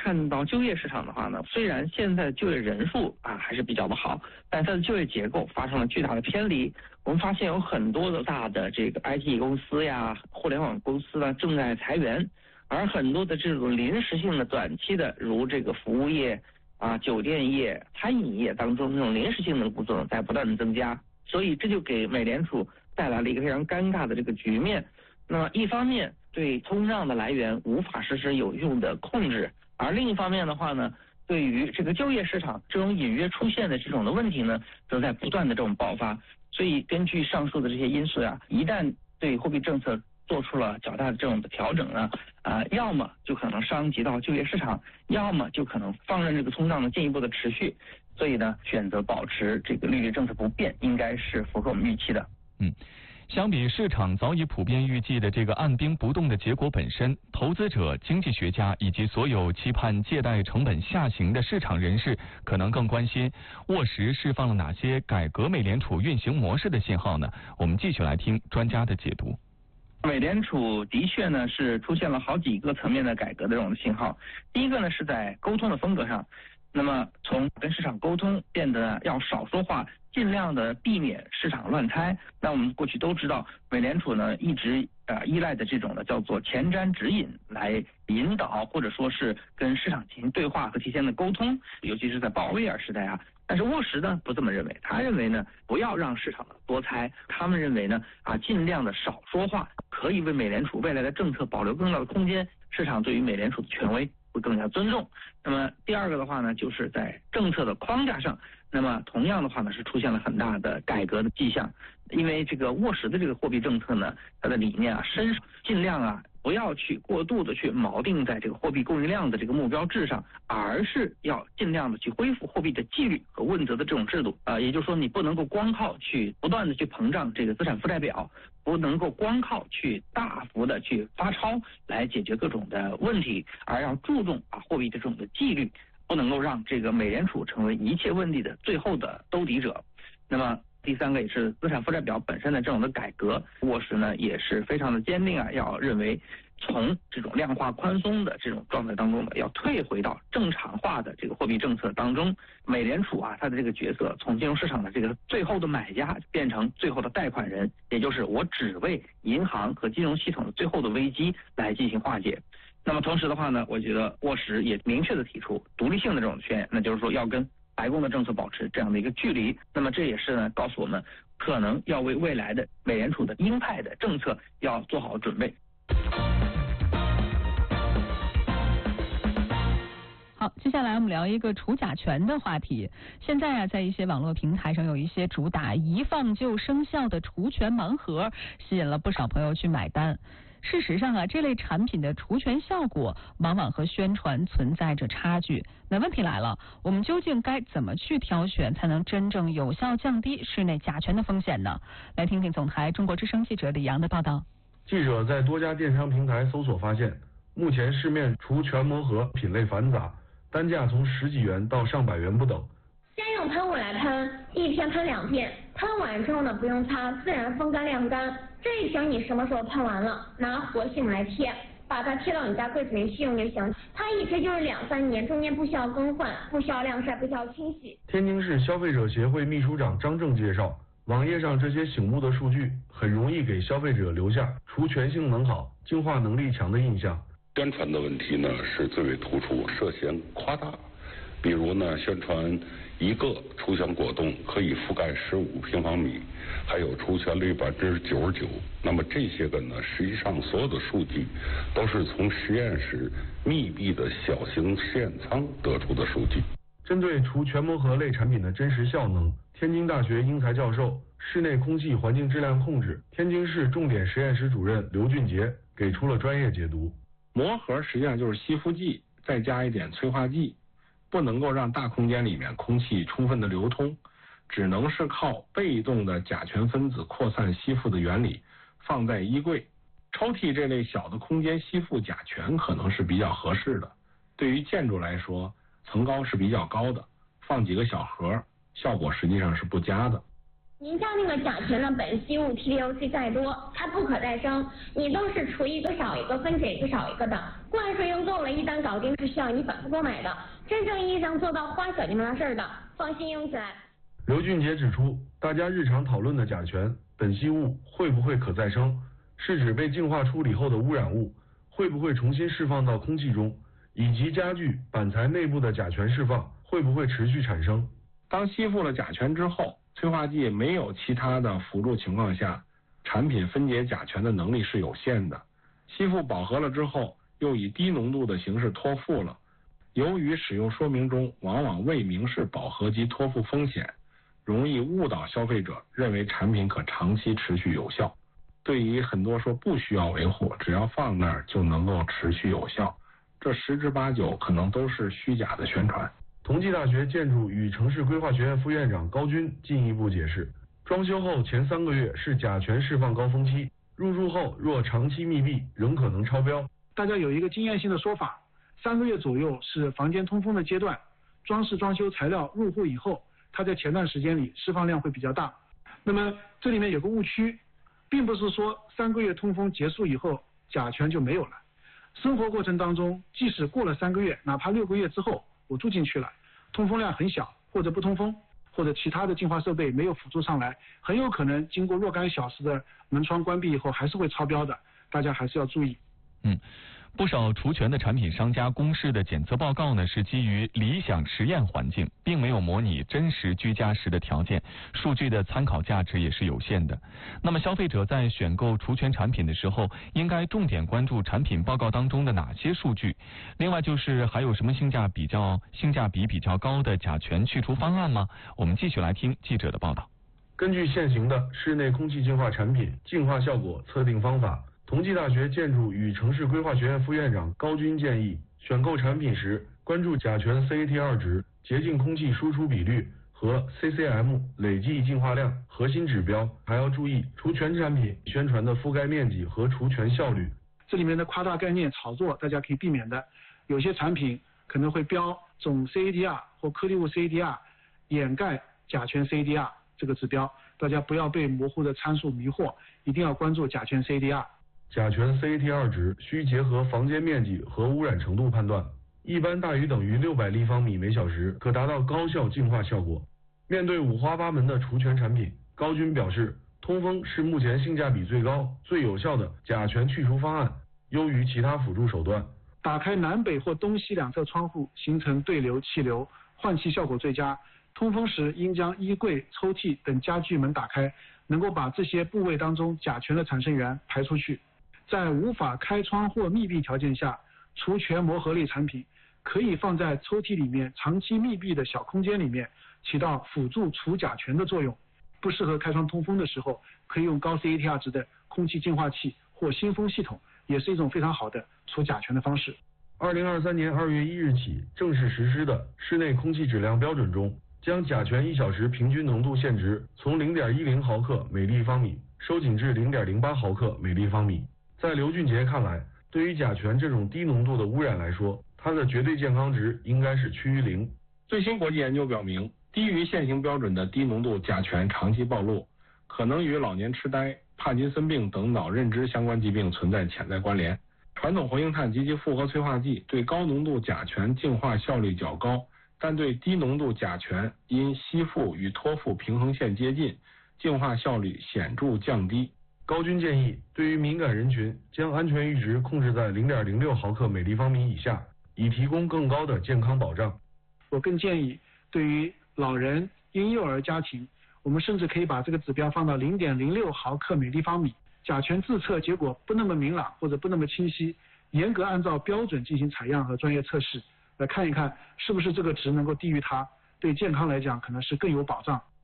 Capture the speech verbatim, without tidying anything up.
看到就业市场的话呢，虽然现在就业人数啊还是比较的好，但它的就业结构发生了巨大的偏离。我们发现有很多的大的这个 I T 公司呀、互联网公司呢正在裁员，而很多的这种临时性的、短期的，如这个服务业啊、酒店业、餐饮业当中这种临时性的工作呢在不断的增加，所以这就给美联储带来了一个非常尴尬的这个局面。那么一方面对通胀的来源无法实施有用的控制，而另一方面的话呢，对于这个就业市场这种隐约出现的这种的问题呢，正在不断的这种爆发。所以根据上述的这些因素呀、啊，一旦对货币政策做出了较大的这种的调整呢，啊、呃，要么就可能伤及到就业市场，要么就可能放任这个通胀的进一步的持续。所以呢，选择保持这个利率政策不变，应该是符合我们预期的。 嗯。相比市场早已普遍预计的这个按兵不动的结果本身，投资者、经济学家以及所有期盼借贷成本下行的市场人士可能更关心沃什释放了哪些改革美联储运行模式的信号呢？我们继续来听专家的解读。 美联储的确呢是出现了好几个层面的改革的这种信号。第一个呢是在沟通的风格上，那么从跟市场沟通变得要少说话，尽量的避免市场乱猜。那我们过去都知道，美联储呢一直呃依赖的这种呢叫做前瞻指引来引导，或者说是跟市场进行对话和提前的沟通，尤其是在鲍威尔时代啊。但是沃什呢不这么认为，他认为呢不要让市场多猜，他们认为呢啊尽量的少说话，可以为美联储未来的政策保留更大的空间，市场对于美联储的权威会更加尊重。那么第二个的话呢，就是在政策的框架上，那么同样的话呢是出现了很大的改革的迹象。因为这个沃什的这个货币政策呢，它的理念啊，深尽量啊不要去过度的去锚定在这个货币供应量的这个目标制上，而是要尽量的去恢复货币的纪律和问责的这种制度啊、呃，也就是说你不能够光靠去不断的去膨胀这个资产负债表，不能够光靠去大幅的去发钞来解决各种的问题，而要注重啊货币的这种的纪律，不能够让这个美联储成为一切问题的最后的兜底者。那么第三个也是资产负债表本身的这种的改革，沃什呢也是非常的坚定啊，要认为从这种量化宽松的这种状态当中呢，要退回到正常化的这个货币政策当中。美联储啊，它的这个角色从金融市场的这个最后的买家变成最后的贷款人，也就是我只为银行和金融系统的最后的危机来进行化解。那么同时的话呢，我觉得沃什也明确的提出独立性的这种宣言，那就是说要跟白宫的政策保持这样的一个距离。那么这也是呢告诉我们，可能要为未来的美联储的鹰派的政策要做好准备。 好，接下来我们聊一个除甲醛的话题。现在啊，在一些网络平台上有一些主打一放就生效的除醛盲盒，吸引了不少朋友去买单。事实上啊，这类产品的除醛效果往往和宣传存在着差距。那问题来了，我们究竟该怎么去挑选，才能真正有效降低室内甲醛的风险呢？来听听总台中国之声记者李阳的报道。 记者在多家电商平台搜索发现，目前市面除醛魔盒品类繁杂，单价从十几元到上百元不等。 先用喷雾来喷，一天喷两片，喷完之后呢不用擦，自然风干晾干。这一瓶你什么时候喷完了，拿活性来贴，把它贴到你家柜子里去用就行。它一贴就是两三年，中间不需要更换，不需要晾晒，不需要清洗。 天津市消费者协会秘书长张正介绍，网页上这些醒目的数据很容易给消费者留下除醛性能好、净化能力强的印象。 宣传的问题呢是最为突出，涉嫌夸大。比如呢，宣传一个除醛果冻可以覆盖十五平方米，还有除醛率百分之九十九。那么这些个呢，实际上所有的数据都是从实验室密闭的小型实验舱得出的数据。 针对除醛魔盒类产品的真实效能，天津大学英才教授、室内空气环境质量控制天津市重点实验室主任刘俊杰给出了专业解读。 魔盒实际上就是吸附剂再加一点催化剂，不能够让大空间里面空气充分的流通，只能是靠被动的甲醛分子扩散吸附的原理，放在衣柜、抽屉这类小的空间吸附甲醛可能是比较合适的。对于建筑来说，层高是比较高的，放几个小盒效果实际上是不佳的。 您家那个甲醛的苯基物 T D O C 再多，它不可再生，你都是除一个少一个，分解一个少一个的。灌水用够了，一单搞定是需要你反复购买的。真正意义上做到花小就没事的，放心用起来。 刘俊杰指出，大家日常讨论的甲醛、苯基物会不会可再生，是指被净化处理后的污染物会不会重新释放到空气中，以及家具、板材内部的甲醛释放会不会持续产生。 当吸附了甲醛之后，催化剂没有其他的辅助情况下，产品分解甲醛的能力是有限的。吸附饱和了之后，又以低浓度的形式脱附了。由于使用说明中往往未明示饱和及脱附风险，容易误导消费者认为产品可长期持续有效。对于很多说不需要维护，只要放那儿就能够持续有效，这十之八九可能都是虚假的宣传。 同济大学建筑与城市规划学院副院长高军进一步解释，装修后前三个月是甲醛释放高峰期，入住后若长期密闭仍可能超标。 大家有一个经验性的说法，三个月左右是房间通风的阶段，装饰装修材料入户以后，它在前段时间里释放量会比较大。那么这里面有个误区，并不是说三个月通风结束以后甲醛就没有了。生活过程当中，即使过了三个月，哪怕六个月之后我住进去了，通风量很小，或者不通风，或者其他的净化设备没有辅助上来，很有可能经过若干小时的门窗关闭以后还是会超标的，大家还是要注意。 嗯。不少除醛的产品商家公示的检测报告呢，是基于理想实验环境，并没有模拟真实居家时的条件，数据的参考价值也是有限的。那么消费者在选购除醛产品的时候，应该重点关注产品报告当中的哪些数据？另外就是还有什么性价比较性价比比较高的甲醛去除方案吗？我们继续来听记者的报道。 根据现行的室内空气净化产品净化效果测定方法，同济大学建筑与城市规划学院副院长高军建议，选购产品时关注甲醛 C A T 二 值、洁净空气输出比率和 C C M 累计净化量核心指标，还要注意除醛产品宣传的覆盖面积和除醛效率。 这里面的夸大概念炒作大家可以避免的，有些产品可能会标总 C A D R 或颗粒物 C A D R 掩盖甲醛 C A D R 这个指标，大家不要被模糊的参数迷惑，一定要关注甲醛 C A D R。 甲醛 C A T 二 值需结合房间面积和污染程度判断，一般大于等于六百立方米每小时，可达到高效净化效果。面对五花八门的除醛产品，高军表示，通风是目前性价比最高、最有效的甲醛去除方案，优于其他辅助手段。 打开南北或东西两侧窗户，形成对流气流，换气效果最佳。通风时应将衣柜、抽屉等家具门打开，能够把这些部位当中甲醛的产生源排出去。在无法开窗或密闭条件下，除醛膜合类产品可以放在抽屉里面长期密闭的小空间里面，起到辅助除甲醛的作用。不适合开窗通风的时候，可以用高 C A T R 值的空气净化器或新风系统，也是一种非常好的除甲醛的方式。 二零二三年二月一日起正式实施的室内空气质量标准中，将甲醛一小时平均浓度限值从 零点一零毫克每立方米收紧至 零点零八毫克每立方米。在刘俊杰看来，对于甲醛这种低浓度的污染来说，它的绝对健康值应该是趋于零。 最新国际研究表明，低于现行标准的低浓度甲醛长期暴露，可能与老年痴呆、帕金森病等脑认知相关疾病存在潜在关联。传统活性炭及其复合催化剂对高浓度甲醛净化效率较高，但对低浓度甲醛因吸附与脱附平衡线接近，净化效率显著降低。 高军建议，对于敏感人群，将安全阈值控制在 零点零六毫克每立方米以下，以提供更高的健康保障。 我更建议，对于老人、婴幼儿家庭，我们甚至可以把这个指标放到 零点零六毫克每立方米。甲醛自测结果不那么明朗或者不那么清晰，严格按照标准进行采样和专业测试，来看一看是不是这个值能够低于它，对健康来讲可能是更有保障。